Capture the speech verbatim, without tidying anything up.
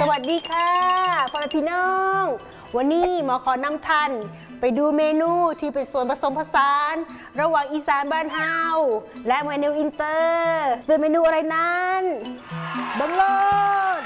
สวัสดีค่ะพ่อแม่พี่น้องวันนี้หมอขอนำท่านไปดูเมนูที่เป็นส่วนผสมผสานระหว่างอีสานบ้านเฮาและเมนูอินเตอร์เป็นเมนูอะไรนั้นบังโลด